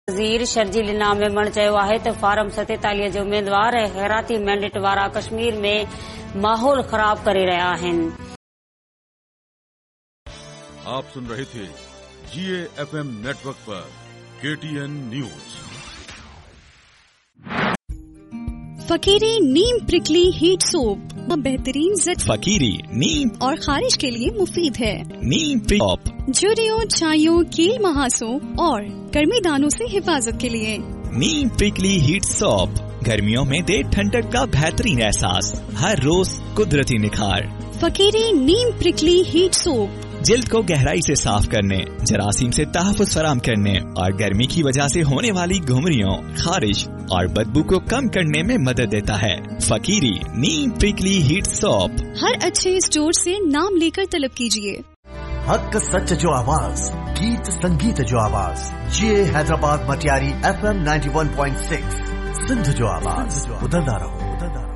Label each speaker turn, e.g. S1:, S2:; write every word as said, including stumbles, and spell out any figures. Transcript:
S1: वज़ीर शर्जील इनाम मेमण चयो आहे त फारम सतेतालीह जे उम्मीदवार हैराती मैंडेट वारा कश्मीर में माहौल खराब करे रहिया आहिनि।
S2: आप सुन रहे थे जीए एफएम नेटवर्क पर केटीएन न्यूज।
S3: फकीरी नीम प्रिकली हीट सोप बेहतरीन जिद
S4: फकीरी नीम
S3: और खारिश के लिए मुफीद है।
S4: नीम प्रिक
S3: जुड़ियों, छाइयों, कील महासों और गर्मी दानों से हिफाजत के लिए
S4: नीम प्रिकली हीट सोप गर्मियों में दे ठंडक का बेहतरीन एहसास, हर रोज कुदरती निखार।
S3: फकीरी नीम प्रिकली हीट सोप
S4: जिल्द को गहराई से साफ करने, जरासीम से तहफ़्फ़ुज़ फराहम करने और गर्मी की वजह से होने वाली घुमरियों, खारिश और बदबू को कम करने में मदद देता है। फकीरी नीम प्रिकली हीट सोप
S3: हर अच्छे स्टोर से नाम लेकर तलब कीजिए।
S5: हक सच जो आवाज, गीत संगीत जो आवाज, जीए Hyderabad Matiari FM ninety one point six, Sindh जो आवाज, उधरदा रहो, उधरदा रहो।